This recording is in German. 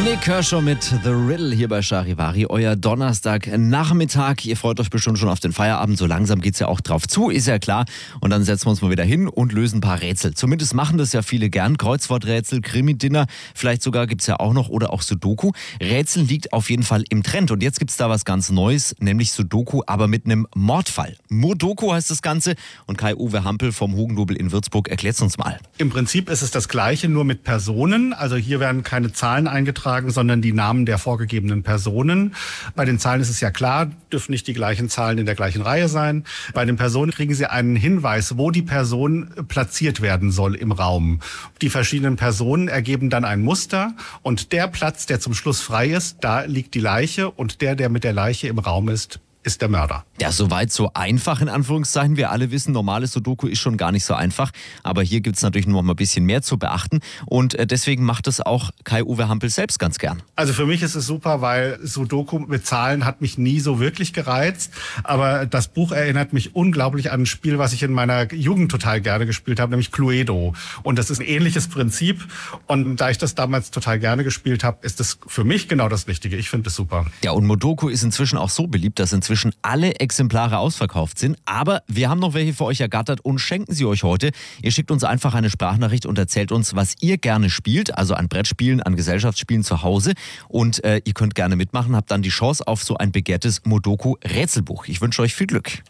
Nick Kershaw mit The Riddle hier bei Charivari, euer Donnerstagnachmittag. Ihr freut euch bestimmt schon auf den Feierabend, so langsam geht's ja auch drauf zu, ist ja klar. Und dann setzen wir uns mal wieder hin und lösen ein paar Rätsel. Zumindest machen das ja viele gern, Kreuzworträtsel, Krimi-Dinner, vielleicht sogar gibt's ja auch noch oder auch Sudoku. Rätsel liegt auf jeden Fall im Trend und jetzt gibt's da was ganz Neues, nämlich Sudoku, aber mit einem Mordfall. Modoku heißt das Ganze und Kai-Uwe Hampel vom Hugendubel in Würzburg erklärt's uns mal. Im Prinzip ist es das Gleiche, nur mit Personen. Also hier werden keine Zahlen eingetragen, sondern die Namen der vorgegebenen Personen. Bei den Zahlen ist es ja klar, dürfen nicht die gleichen Zahlen in der gleichen Reihe sein. Bei den Personen kriegen Sie einen Hinweis, wo die Person platziert werden soll im Raum. Die verschiedenen Personen ergeben dann ein Muster und der Platz, der zum Schluss frei ist, da liegt die Leiche und der mit der Leiche im Raum ist der Mörder. Ja, soweit so einfach in Anführungszeichen. Wir alle wissen, normales Sudoku ist schon gar nicht so einfach. Aber hier gibt's natürlich noch mal ein bisschen mehr zu beachten. Und deswegen macht es auch Kai-Uwe Hampel selbst ganz gern. Also für mich ist es super, weil Sudoku mit Zahlen hat mich nie so wirklich gereizt. Aber das Buch erinnert mich unglaublich an ein Spiel, was ich in meiner Jugend total gerne gespielt habe, nämlich Cluedo. Und das ist ein ähnliches Prinzip. Und da ich das damals total gerne gespielt habe, ist das für mich genau das Richtige. Ich finde es super. Ja, und Modoku ist inzwischen auch so beliebt, dass inzwischen alle Exemplare ausverkauft sind. Aber wir haben noch welche für euch ergattert und schenken sie euch heute. Ihr schickt uns einfach eine Sprachnachricht und erzählt uns, was ihr gerne spielt, also an Brettspielen, an Gesellschaftsspielen zu Hause. Und ihr könnt gerne mitmachen, habt dann die Chance auf so ein begehrtes Modoku-Rätselbuch. Ich wünsche euch viel Glück.